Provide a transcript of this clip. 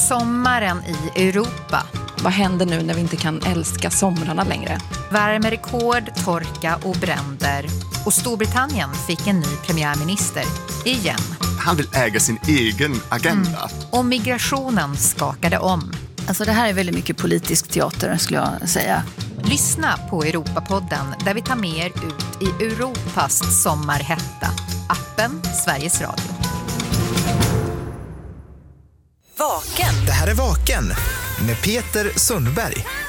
sommaren i Europa. Vad händer nu när vi inte kan älska somrarna längre? Värmerekord, torka och bränder. Och Storbritannien fick en ny premiärminister igen. Han vill äga sin egen agenda. Och migrationen skakade om. Alltså det här är väldigt mycket politisk teater skulle jag säga. Lyssna på Europapodden där vi tar med er ut i Europas sommarhetta. Appen Sveriges Radio. Vaken. Det här är Vaken med Peter Sundberg.